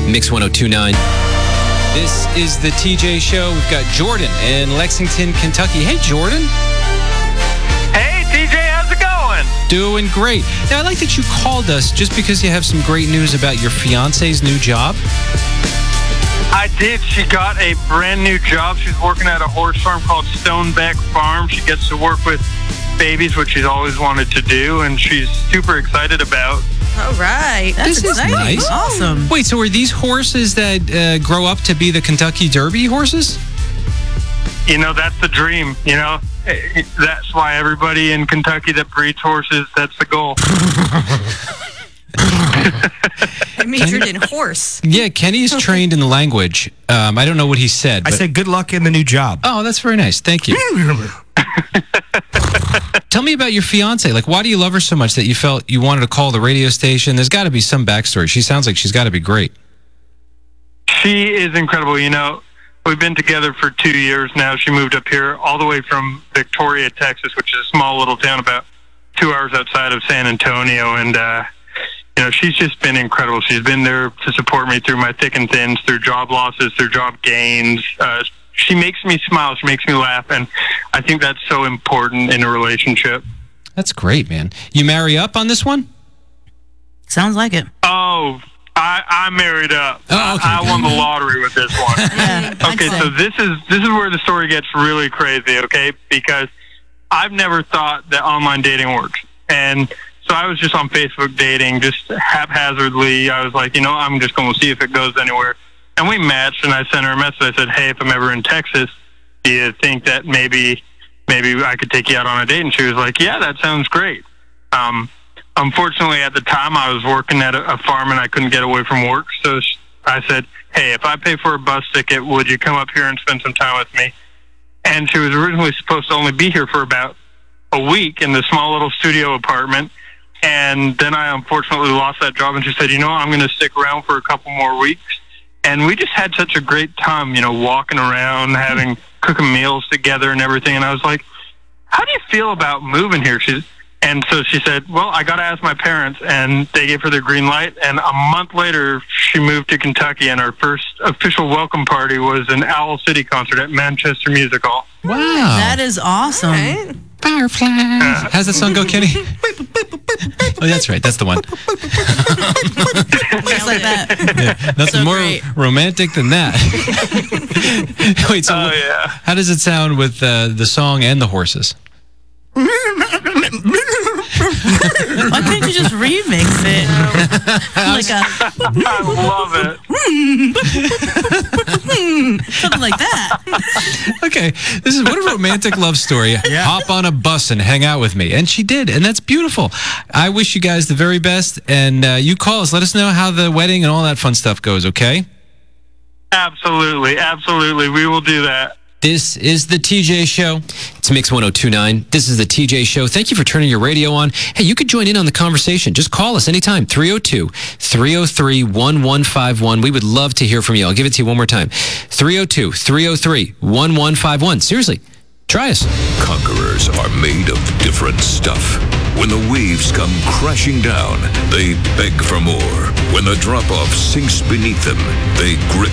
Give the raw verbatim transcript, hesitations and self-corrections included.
Mix one oh two point nine. This is the T J Show. We've got Jordan in Lexington, Kentucky. Hey, Jordan. Hey, T J, how's it going? Doing great. Now, I like that you called us just because you have some great news about your fiance's new job. I did. She got a brand new job. She's working at a horse farm called Stonebeck Farm. She gets to work with babies, which she's always wanted to do, and she's super excited about. All right. That's This is exciting. nice. Awesome. Wait, so are these horses that uh, grow up to be the Kentucky Derby horses? You know, that's the dream, you know? That's why everybody in Kentucky that breeds horses, that's the goal. I majored in horse. Yeah, Kenny's trained in the language. Um, I don't know what he said. I But... said good luck in the new job. Oh, that's very nice. Thank you. Tell me about your fiance. Like, why do you love her so much that you felt you wanted to call the radio station? There's got to be some backstory. She sounds like she's got to be great. She is incredible. You know, we've been together for two years now. She moved up here all the way from Victoria, Texas, which is a small little town about two hours outside of San Antonio. And, uh, you know, she's just been incredible. She's been there to support me through my thick and thins, through job losses, through job gains. Uh, she makes me smile. She makes me laugh. And I think that's so important in a relationship. That's great, man. You marry up on this one? Sounds like it. Oh, I, I married up. Oh, okay. I, I won the lottery with this one. Yeah, I'd Okay, say. so this is this is where the story gets really crazy, okay? Because I've never thought that online dating works. And so I was just on Facebook dating, just haphazardly. I was like, you know, I'm just going to see if it goes anywhere. And we matched, and I sent her a message. I said, hey, if I'm ever in Texas, do you think that maybe maybe I could take you out on a date? And she was like, yeah, that sounds great. Um, unfortunately, at the time, I was working at a, a farm, and I couldn't get away from work. So sh- I said, hey, if I pay for a bus ticket, would you come up here and spend some time with me? And she was originally supposed to only be here for about a week in the small little studio apartment. And then I unfortunately lost that job, and she said, you know, I'm going to stick around for a couple more weeks. And we just had such a great time, you know, walking around, having, cooking meals together and everything. And I was like, how do you feel about moving here? She's, and so she said, well, I got to ask my parents, and they gave her the green light. And a month later, she moved to Kentucky, and our first official welcome party was an Owl City concert at Manchester Music Hall. Wow. That is awesome. Right. Fireflies. How's that song go, Kenny? Oh, that's right. That's the one. Just like that. Yeah, nothing So more great. romantic than that. Wait, so Oh, yeah. how does it sound with uh, the song and the horses? Why couldn't you just remix it? Like a I love it. something like that. Okay, this is what a romantic love story. Yeah. Hop on a bus and hang out with me. And she did, and that's beautiful. I wish you guys the very best, and uh, you call us. Let us know how the wedding and all that fun stuff goes, okay? Absolutely, absolutely. We will do that. This is the T J Show. It's Mix one oh two point nine. This is the T J Show. Thank you for turning your radio on. Hey, you could join in on the conversation. Just call us anytime, three oh two, three oh three, one one five one. We would love to hear from you. I'll give it to you one more time, three oh two, three oh three, one one five one. Seriously, try us. Conquerors are made of different stuff. When the waves come crashing down, they beg for more. When the drop-off sinks beneath them, they grip